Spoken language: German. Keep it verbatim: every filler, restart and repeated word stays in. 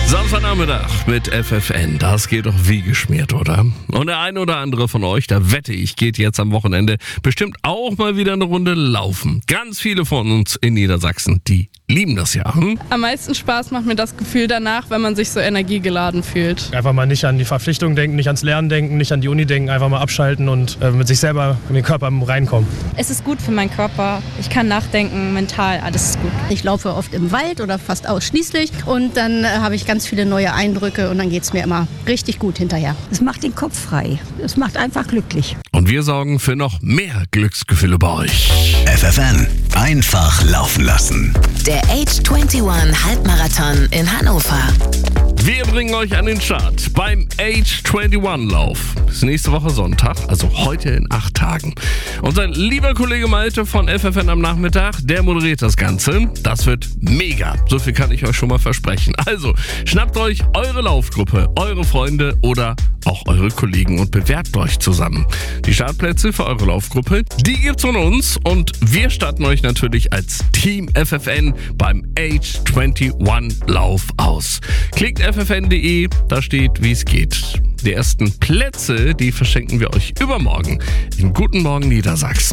Samstagnachmittag mit F F N, das geht doch wie geschmiert, oder? Und der eine oder andere von euch, da wette ich, geht jetzt am Wochenende bestimmt auch mal wieder eine Runde laufen. Ganz viele von uns in Niedersachsen, die lieben das ja. Hm? Am meisten Spaß macht mir das Gefühl danach, wenn man sich so energiegeladen fühlt. Einfach mal nicht an die Verpflichtung denken, nicht ans Lernen denken, nicht an die Uni denken, einfach mal abschalten und äh, mit sich selber in den Körper reinkommen. Es ist gut für meinen Körper, ich kann nachdenken, mental, alles ist gut. Ich laufe oft im Wald oder fast ausschließlich und dann äh, habe ich ganz viele neue Eindrücke und dann geht es mir immer richtig gut hinterher. Es macht den Kopf frei, es macht einfach glücklich. Und wir sorgen für noch mehr Glücksgefühle bei euch. F F N, einfach laufen lassen. Der Age einundzwanzig Halbmarathon in Hannover. Wir bringen euch an den Start beim Age einundzwanzig Lauf. Das ist nächste Woche Sonntag, also heute in acht Tagen. Unser lieber Kollege Malte von F F N am Nachmittag, der moderiert das Ganze. Das wird mega. So viel kann ich euch schon mal versprechen. Also, schnappt euch eure Laufgruppe, eure Freunde oder auch eure Kollegen und bewerbt euch zusammen. Die Startplätze für eure Laufgruppe, die gibt's von uns und wir starten euch natürlich als Team F F N beim Age einundzwanzig Lauf aus. Klickt f f n punkt d e, da steht, wie es geht. Die ersten Plätze, die verschenken wir euch übermorgen in Guten Morgen Niedersachsen.